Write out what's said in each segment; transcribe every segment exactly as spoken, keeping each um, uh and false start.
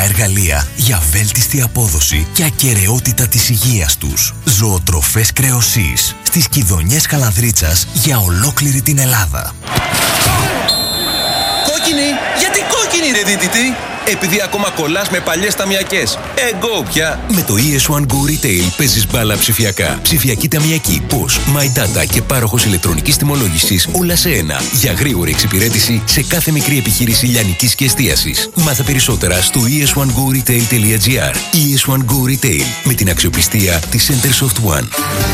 εργαλεία για βέλτιστη απόδοση και ακεραιότητα της υγείας τους. Ζωοτροφές Κρεοσής στις Κιδωνιές Καλανδρίτσας για ολόκληρη την Ελλάδα. Κόκκινη! Γιατί κόκκινη ρε δίδυτη? Επειδή ακόμα κολλάς με παλιές ταμιακές. Εγώ πια. Με το ι ες ουάν Go Retail παίζεις μπάλα ψηφιακά. Ψηφιακή ταμιακή, πώς, My Data και πάροχος ηλεκτρονικής τιμολόγησης όλα σε ένα. Για γρήγορη εξυπηρέτηση σε κάθε μικρή επιχείρηση λιανικής και εστίασης. Μάθε περισσότερα στο ι ες ουάν go retail τελεία τζι άρ. ι ες ουάν Go Retail με την αξιοπιστία της Centersoft One.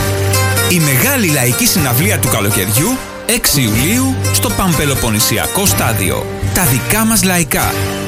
Η μεγάλη λαϊκή συναυλία του καλοκαιριού έξι Ιουλίου στο Παμπελοποννησιακό Στάδιο. Τα δικά μας λαϊκά.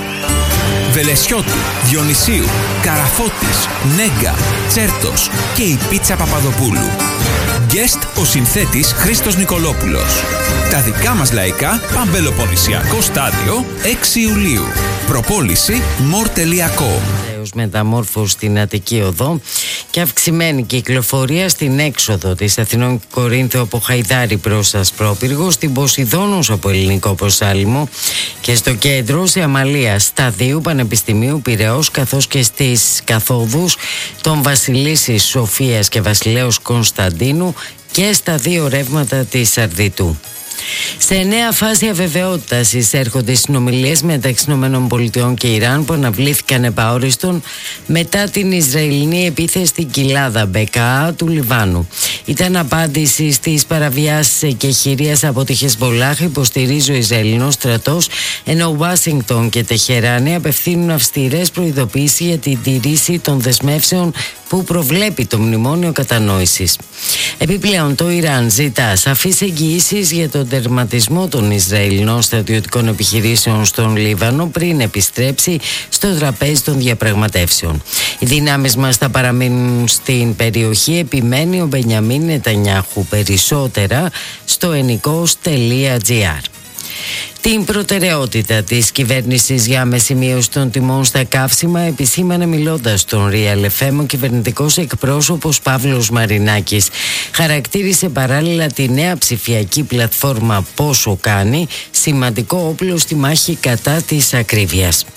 Βελεσιώτου, Διονυσίου, Καραφώτης, Νέγκα, Τσέρτος και η Πίτσα Παπαδοπούλου. Guest ο συνθέτης Χρήστος Νικολόπουλος. Τα δικά μας λαϊκά, Παμπελοποννησιακό Στάδιο, έξι Ιουλίου. Προπόληση μορ τελεία κομ. Μεταμόρφωση στην Αττική Οδό και αυξημένη κυκλοφορία στην έξοδο της Αθηνών Κορίνθου από Χαϊδάρη προς Ασπρόπυργο, στην Ποσειδώνους από Ελληνικό Προσάλιμο και στο κέντρο σε Αμαλία Σταδίου Πανεπιστημίου Πειραιώς, καθώς και στις καθόδους των Βασιλίσσης Σοφίας και Βασιλέως Κωνσταντίνου και στα δύο ρεύματα της Αρδιτού. Σε νέα φάση αβεβαιότητας εισέρχονται οι συνομιλίες μεταξύ ΗΠΑ και Ιράν που αναβλήθηκαν επαόριστον μετά την Ισραηλινή επίθεση στην κοιλάδα Μπεκά του Λιβάνου. Ήταν απάντηση στις παραβιάσεις εκεχηρίας από τη Χεσμολάχ, υποστηρίζει ο Ισραηλινός στρατός, ενώ Ουάσιγκτον και Τεχεράνη απευθύνουν αυστηρές προειδοποιήσεις για την τηρήση των δεσμεύσεων που προβλέπει το Μνημόνιο Κατανόησης. Επιπλέον, το Ιράν ζητά σαφείς εγγυήσεις για τον τερματισμό των Ισραηλινών στρατιωτικών επιχειρήσεων στον Λίβανο πριν επιστρέψει στο τραπέζι των διαπραγματεύσεων. Οι δυνάμεις μας θα παραμείνουν στην περιοχή, επιμένει ο Μπενιαμίν Νετανιάχου. Περισσότερα στο ενικός τελεία τζι άρ. Την προτεραιότητα της κυβέρνησης για άμεση μείωση των τιμών στα καύσιμα επισήμανε μιλώντας στον Real εφ εμ ο κυβερνητικός εκπρόσωπος Παύλος Μαρινάκης. Χαρακτήρισε παράλληλα τη νέα ψηφιακή πλατφόρμα Πόσο Κάνει σημαντικό όπλο στη μάχη κατά της ακρίβειας.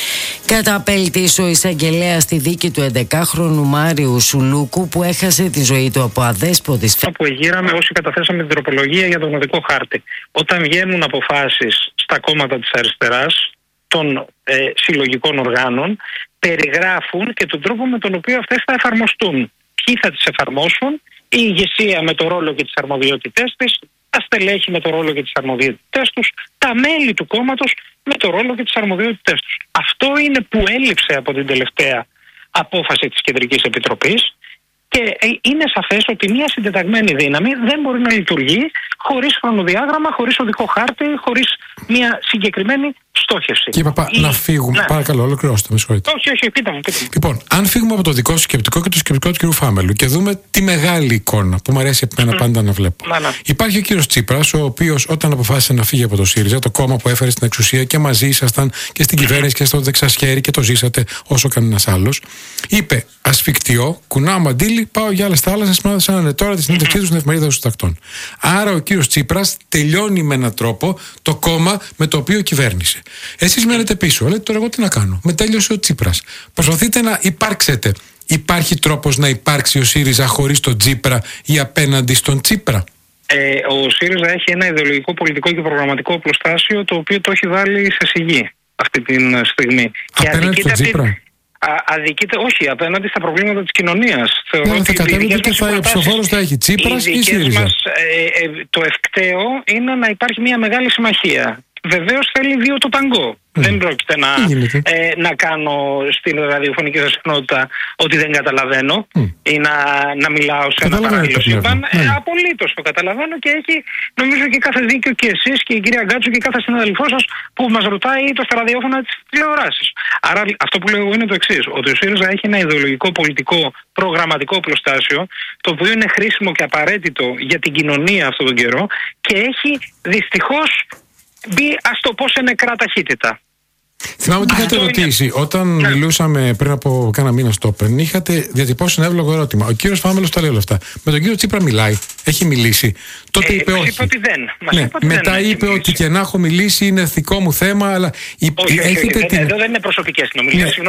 Καταπέλτης ο εισαγγελέας στη δίκη του έντεκαχρονου Μάριου Σουλούκου που έχασε τη ζωή του από αδέσποτης. Που εγείραμε όσοι καταθέσαμε την τροπολογία για τον οδικό χάρτη. Όταν βγαίνουν αποφάσεις στα κόμματα της αριστεράς, των ε, συλλογικών οργάνων, περιγράφουν και τον τρόπο με τον οποίο αυτές θα εφαρμοστούν. Ποιοι θα τις εφαρμόσουν, η ηγεσία με το ρόλο και τις αρμοδιότητές της, τα στελέχη με το ρόλο και τις αρμοδιότητές τους, τα μέλη του κόμματος με το ρόλο και τις αρμοδιότητές τους. Αυτό είναι που έλειψε από την τελευταία απόφαση της Κεντρικής Επιτροπής και είναι σαφές ότι μια συντεταγμένη δύναμη δεν μπορεί να λειτουργεί χωρίς χρονοδιάγραμμα, χωρίς οδικό χάρτη, χωρίς μια συγκεκριμένη στόχευση. Κύριε Παπά, η... να φύγουμε. Ναι. Παρακαλώ, ολοκληρώστε, με συγχωρείτε. Όχι, όχι, πείτε μου, πείτε μου. Λοιπόν, αν φύγουμε από το δικό σου σκεπτικό και το σκεπτικό του κ. Φάμελου και δούμε τη μεγάλη εικόνα που μου αρέσει εμένα mm. πάντα να βλέπω. Να, ναι. Υπάρχει ο κύριος Τσίπρας, ο οποίος όταν αποφάσισε να φύγει από το ΣΥΡΙΖΑ, το κόμμα που έφερε στην εξουσία και μαζί ήσασταν και στην κυβέρνηση και στο δεξασχέρι και το ζήσατε όσο κανένας άλλος, είπε ασφικτιό, κουνάω μαντίλι, πάω για άλλες θάλασσες, μου έδωσαν τώρα τη συνέντευξή του στην εφημερίδα των Συντακτών. Άρα ο κύριος Τσίπρας τελειώνει με έναν τρόπο το κόμμα με το οποίο κυβέρνησε. Εσείς μένετε πίσω. Λέτε τώρα εγώ τι να κάνω. Με τέλειωσε ο Τσίπρας. Προσπαθείτε να υπάρξετε. Υπάρχει τρόπος να υπάρξει ο ΣΥΡΙΖΑ χωρίς τον Τσίπρα ή απέναντι στον Τσίπρα? Ε, ο ΣΥΡΙΖΑ έχει ένα ιδεολογικό, πολιτικό και προγραμματικό οπλοστάσιο το οποίο το έχει βάλει σε σιγή αυτή τη στιγμή. Απέναντι στον Τσίπρα. Α, αδικείται, όχι, απέναντι στα προβλήματα της κοινωνίας. Ναι, θα κατέβει και θα, ο ψηφοφόρος θα έχει Τσίπρας ή ΣΥΡΙΖΑ. Μας, ε, ε, το ευκταίο είναι να υπάρχει μια μεγάλη συμμαχία. Βεβαίως θέλει δύο το ταγκό. Mm. Δεν πρόκειται να, ε, να κάνω στην ραδιοφωνική σας συχνότητα ότι δεν καταλαβαίνω mm. ή να, να μιλάω σε ένα παράλληλο σύμπαν. Ε, mm. Απολύτως το καταλαβαίνω και έχει νομίζω και κάθε δίκιο και εσείς και η κυρία Γκάτσου και κάθε συναδελφός σας που μας ρωτάει είτε στα ραδιόφωνα της τηλεοράσης. Άρα αυτό που λέω εγώ είναι το εξής, ότι ο ΣΥΡΙΖΑ έχει ένα ιδεολογικό, πολιτικό, προγραμματικό οπλοστάσιο το οποίο είναι χρήσιμο και απαραίτητο για την κοινωνία αυτόν τον καιρό και έχει δυστυχώς μπει, ας το πω, σε νεκρά ταχύτητα. Θυμάμαι ότι είχατε ρωτήσει, είναι... όταν ναι. μιλούσαμε πριν από κάνα μήνα στο Open, είχατε διατυπώσει ένα εύλογο ερώτημα. Ο κύριος Φάμελος τα λέει όλα αυτά. Με τον κύριο Τσίπρα μιλάει, έχει μιλήσει. Τότε ε, είπε μας όχι. Είπε ότι δεν. Μας ναι. είπε ότι Μετά δεν είπε ότι και να έχω μιλήσει είναι ηθικό μου θέμα, αλλά όχι, όχι, έχετε όχι, την... Εδώ δεν είναι προσωπικές συνομιλίες. Ναι.